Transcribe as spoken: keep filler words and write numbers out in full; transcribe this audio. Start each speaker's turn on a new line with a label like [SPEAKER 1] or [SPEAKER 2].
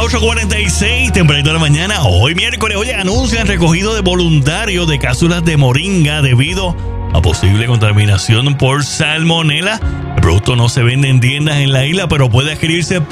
[SPEAKER 1] ocho cuarenta y seis, tempranito de la mañana. Hoy miércoles, oye, anuncian recogido de voluntarios de cápsulas de moringa debido a posible contaminación por salmonela. El producto no se vende en tiendas en la isla, pero puede adquirirse por